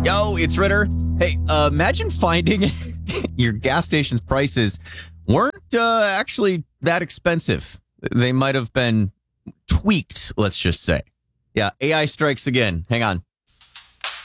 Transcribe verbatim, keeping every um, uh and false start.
Yo, it's Ritter. Hey, uh, imagine finding your gas station's prices weren't uh, actually that expensive. They might have been tweaked, let's just say. Yeah, A I strikes again. Hang on.